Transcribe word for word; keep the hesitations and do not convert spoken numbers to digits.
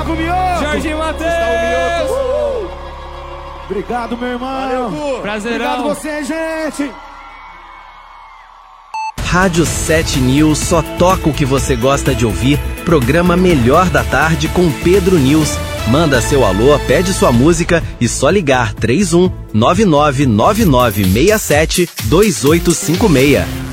Gustavo Mioto. Jorge Matheus. Uh! Obrigado, meu irmão. Valeu, prazerão. Obrigado você, gente. Rádio sete News só toca o que você gosta de ouvir. Programa Melhor da Tarde com Pedro News. Manda seu alô, pede sua música e só ligar três um nove nove nove nove seis sete dois oito cinco seis.